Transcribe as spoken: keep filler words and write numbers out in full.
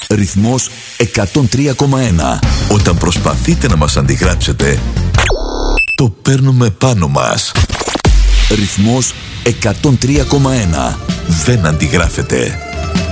Ρυθμός εκατόν τρία κόμμα ένα. Όταν προσπαθείτε να μας αντιγράψετε, το παίρνουμε πάνω μας. Ρυθμός εκατόν τρία κόμμα ένα. Δεν αντιγράφεται.